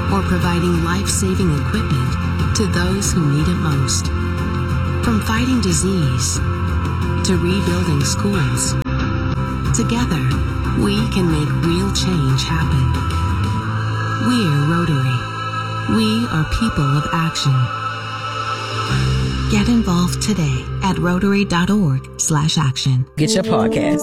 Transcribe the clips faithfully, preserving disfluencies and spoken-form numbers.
or providing life-saving equipment to those who need it most. From fighting disease to rebuilding schools, together we can make real change happen. We're Rotary. We are people of action. Get involved today at Rotary.org slash action. Get your podcast.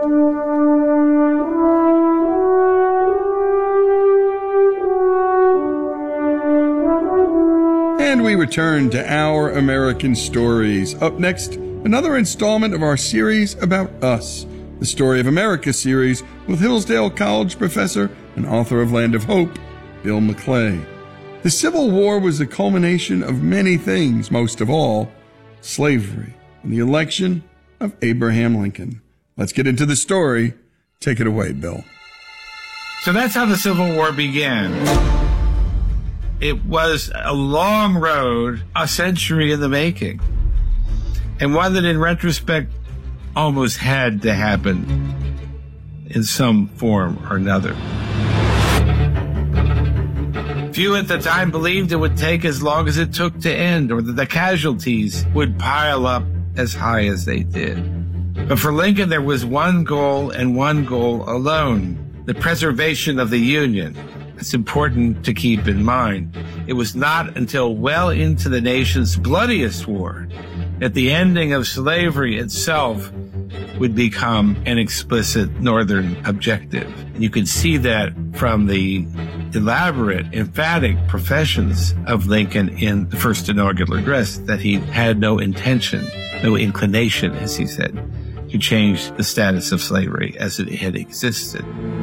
And we return to Our American Stories. Up next, another installment of our series about us, the Story of America series with Hillsdale College professor and author of Land of Hope, Bill McClay. The Civil War was the culmination of many things, most of all, slavery and the election of Abraham Lincoln. Let's get into the story. Take it away, Bill. So that's how the Civil War began. It was a long road, a century in the making, and one that in retrospect almost had to happen in some form or another. Few at the time believed it would take as long as it took to end, or that the casualties would pile up as high as they did. But for Lincoln, there was one goal and one goal alone: the preservation of the Union. It's important to keep in mind. It was not until well into the nation's bloodiest war that the ending of slavery itself would become an explicit Northern objective. You can see that from the elaborate, emphatic professions of Lincoln in the first inaugural address, that he had no intention, no inclination, as he said, to change the status of slavery as it had existed.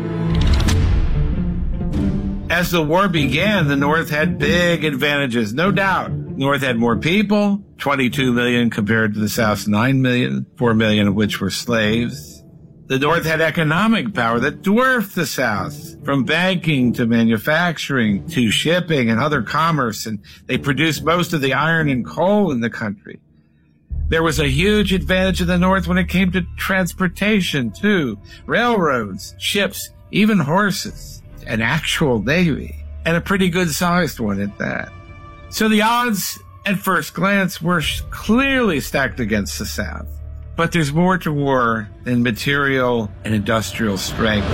As the war began, the North had big advantages, no doubt. North had more people, twenty-two million compared to the South's nine million, four million of which were slaves. The North had economic power that dwarfed the South, from banking to manufacturing to shipping and other commerce, and they produced most of the iron and coal in the country. There was a huge advantage in the North when it came to transportation, too. Railroads, ships, even horses, an actual navy, and a pretty good-sized one at that. So the odds, at first glance, were clearly stacked against the South. But there's more to war than material and industrial strength.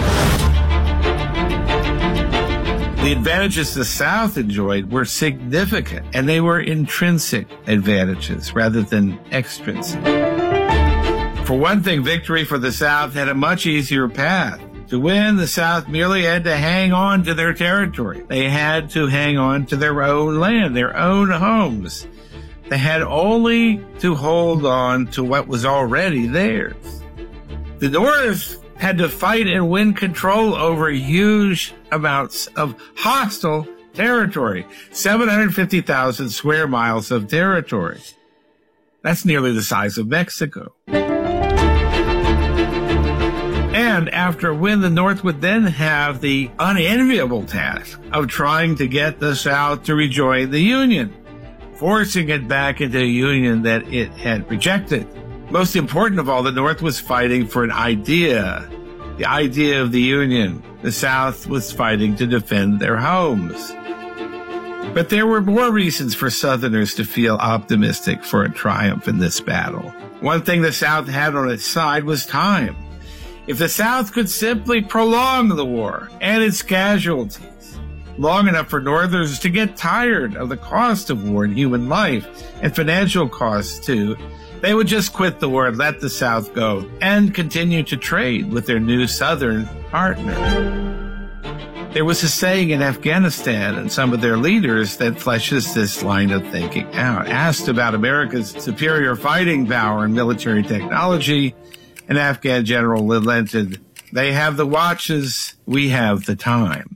The advantages the South enjoyed were significant, and they were intrinsic advantages rather than extrinsic. For one thing, victory for the South had a much easier path. To win, the South merely had to hang on to their territory. They had to hang on to their own land, their own homes. They had only to hold on to what was already theirs. The North had to fight and win control over huge amounts of hostile territory, seven hundred fifty thousand square miles of territory. That's nearly the size of Mexico. And after a win, the North would then have the unenviable task of trying to get the South to rejoin the Union, forcing it back into a union that it had rejected. Most important of all, the North was fighting for an idea, the idea of the Union. The South was fighting to defend their homes. But there were more reasons for Southerners to feel optimistic for a triumph in this battle. One thing the South had on its side was time. If the South could simply prolong the war and its casualties long enough for Northerners to get tired of the cost of war in human life and financial costs too, they would just quit the war and let the South go and continue to trade with their new Southern partner. There was a saying in Afghanistan and some of their leaders that fleshes this line of thinking out. Asked about America's superior fighting power and military technology, an Afghan general lamented, "They have the watches, we have the time."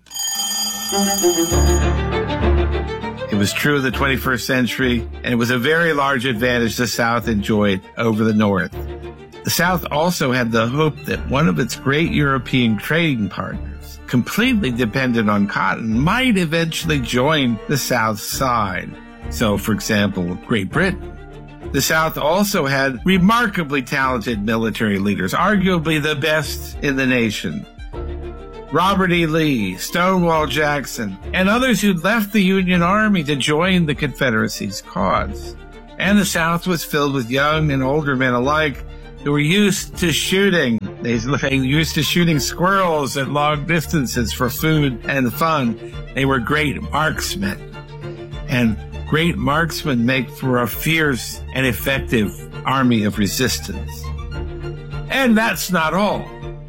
It was true of the twenty-first century, and it was a very large advantage the South enjoyed over the North. The South also had the hope that one of its great European trading partners, completely dependent on cotton, might eventually join the South's side. So, for example, Great Britain. The South also had remarkably talented military leaders, arguably the best in the nation. Robert E. Lee, Stonewall Jackson, and others who'd left the Union Army to join the Confederacy's cause. And the South was filled with young and older men alike who were used to shooting. They were used to shooting squirrels at long distances for food and fun. They were great marksmen. And great marksmen make for a fierce and effective army of resistance. And that's not all.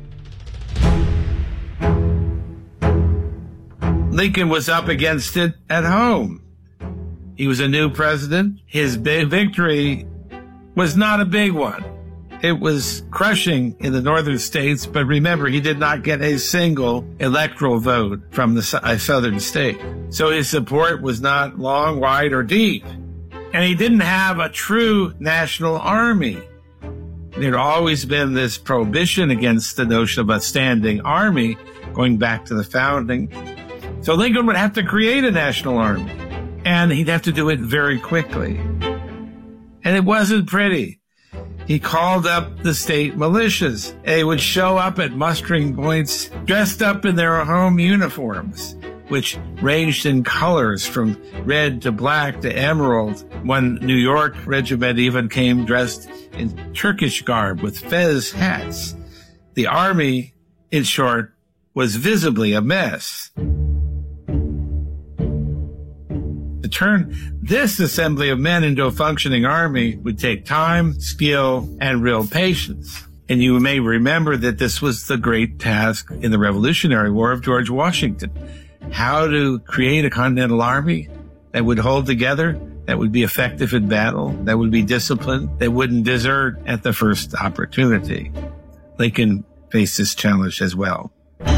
Lincoln was up against it at home. He was a new president. His big victory was not a big one. It was crushing in the northern states, but remember, he did not get a single electoral vote from the southern state. So his support was not long, wide, or deep. And he didn't have a true national army. There had always been this prohibition against the notion of a standing army going back to the founding. So Lincoln would have to create a national army, and he'd have to do it very quickly. And it wasn't pretty. He called up the state militias. They would show up at mustering points dressed up in their home uniforms, which ranged in colors from red to black to emerald. One New York regiment even came dressed in Turkish garb with fez hats. The army, in short, was visibly a mess. To turn this assembly of men into a functioning army would take time, skill, and real patience. And you may remember that this was the great task in the Revolutionary War of George Washington. How to create a continental army that would hold together, that would be effective in battle, that would be disciplined, that wouldn't desert at the first opportunity. Lincoln faced this challenge as well.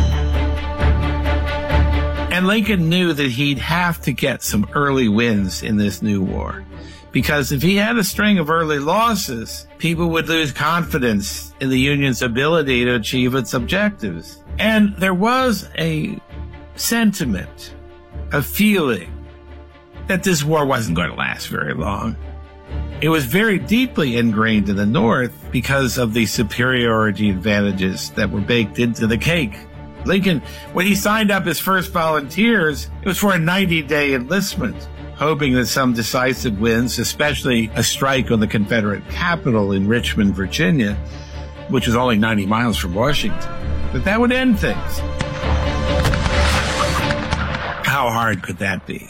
And Lincoln knew that he'd have to get some early wins in this new war, because if he had a string of early losses, people would lose confidence in the Union's ability to achieve its objectives. And there was a sentiment, a feeling that this war wasn't going to last very long. It was very deeply ingrained in the North because of the superiority advantages that were baked into the cake. Lincoln, when he signed up his first volunteers, it was for a ninety-day enlistment, hoping that some decisive wins, especially a strike on the Confederate capital in Richmond, Virginia, which was only ninety miles from Washington, that that would end things. How hard could that be?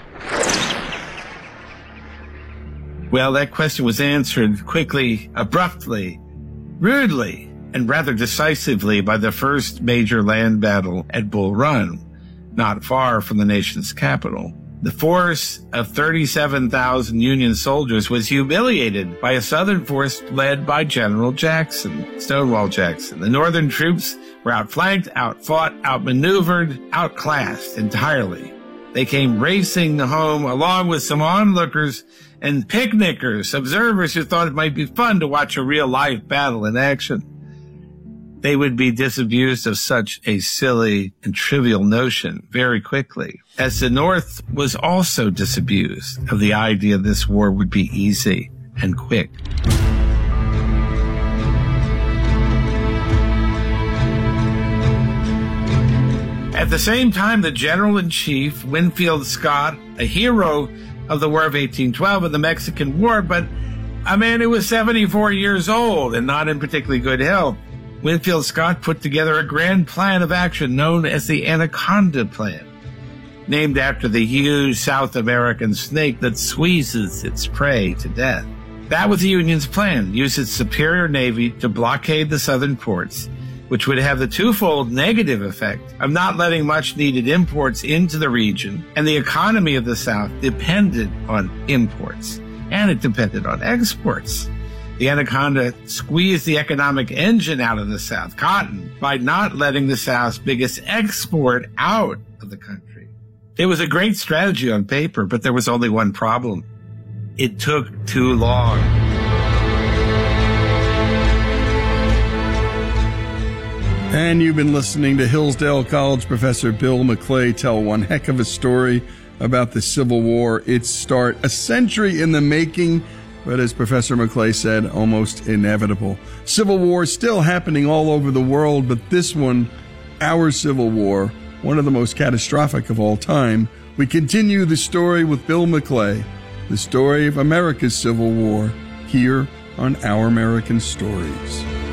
Well, that question was answered quickly, abruptly, rudely, and rather decisively by the first major land battle at Bull Run, not far from the nation's capital. The force of thirty-seven thousand Union soldiers was humiliated by a Southern force led by General Jackson, Stonewall Jackson. The Northern troops were outflanked, outfought, outmaneuvered, outclassed entirely. They came racing home along with some onlookers and picnickers, observers who thought it might be fun to watch a real-life battle in action. They would be disabused of such a silly and trivial notion very quickly, as the North was also disabused of the idea this war would be easy and quick. At the same time, the General-in-Chief, Winfield Scott, a hero of the War of eighteen twelve and the Mexican War, but a man who was seventy-four years old and not in particularly good health, Winfield Scott put together a grand plan of action known as the Anaconda Plan, named after the huge South American snake that squeezes its prey to death. That was the Union's plan: use its superior navy to blockade the southern ports, which would have the twofold negative effect of not letting much needed imports into the region, and the economy of the South depended on imports, and it depended on exports. The Anaconda squeezed the economic engine out of the South, cotton, by not letting the South's biggest export out of the country. It was a great strategy on paper, but there was only one problem. It took too long. And you've been listening to Hillsdale College Professor Bill McClay tell one heck of a story about the Civil War, its start, a century in the making, but as Professor McClay said, almost inevitable. Civil wars still happening all over the world, but this one our Civil War, one of the most catastrophic of all time, we continue the story with Bill McClay, the story of America's Civil War, here on Our American Stories.